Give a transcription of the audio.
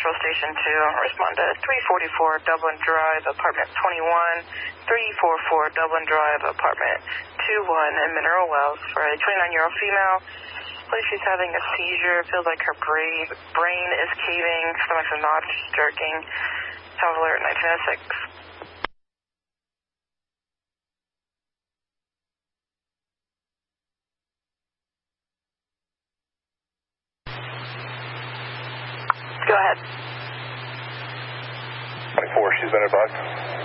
Central Station 2. Respond to 344 Dublin Drive, apartment 21, 344 Dublin Drive, apartment 21 in Mineral Wells for a 29-year-old female. Believe she's having a seizure. Feels like her brain is caving. Stomach's a knot, jerking. Health alert 1906. Go ahead. 24, she's been advised.